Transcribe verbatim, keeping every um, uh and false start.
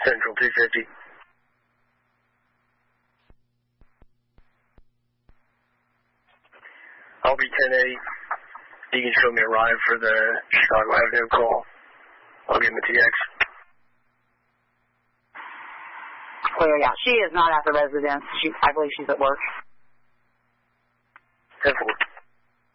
Central two fifty. I'll be ten eight. You can show me a ride for the Chicago Avenue call. I'll give him a T X. Clear, yeah. She is not at the residence. She, I believe she's at work. ten four.